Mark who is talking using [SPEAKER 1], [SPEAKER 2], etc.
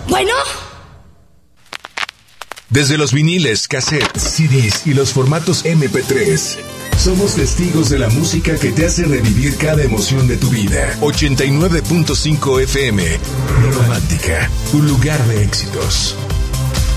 [SPEAKER 1] Bueno.
[SPEAKER 2] Desde los viniles, cassettes, CDs y los formatos MP3, somos testigos de la música que te hace revivir cada emoción de tu vida. 89.5 FM, Romántica, un lugar de éxitos.